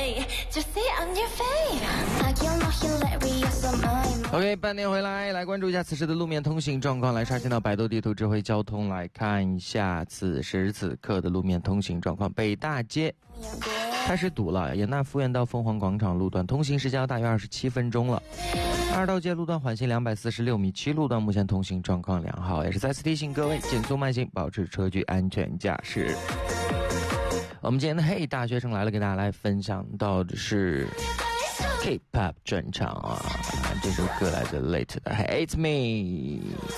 OK， 半点回来关注一下此时的路面通行状况，来刷新到百度地图智慧交通，来看一下此时此刻的路面通行状况。北大街开始堵了，延大福源到凤凰广场路段通行时间大约27分钟了。二道街路段缓行246米，七路段目前通行状况良好，也是再次提醒各位减速慢行，保持车距，安全驾驶。我们今天的嘿大学生来了，给大家来分享到的是 K-pop 专场啊，这首歌来自 Late 的 Hate Me。